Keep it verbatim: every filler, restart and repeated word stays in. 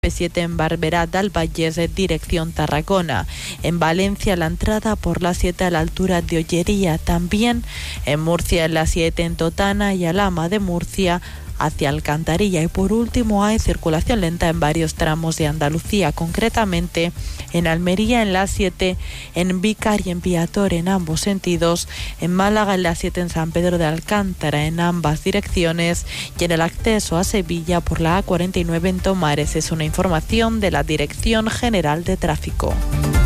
siete en Barberá del Vallés, dirección Tarragona. En Valencia, la entrada por la siete a la altura de Ollería. También en Murcia, en la siete en Totana y Alhama de Murcia hacia Alcantarilla. Y por último, hay circulación lenta en varios tramos de Andalucía, concretamente en Almería en la siete, en Vícar y en Piator en ambos sentidos, en Málaga en la siete en San Pedro de Alcántara en ambas direcciones y en el acceso a Sevilla por la A cuarenta y nueve en Tomares. Es una información de la Dirección General de Tráfico.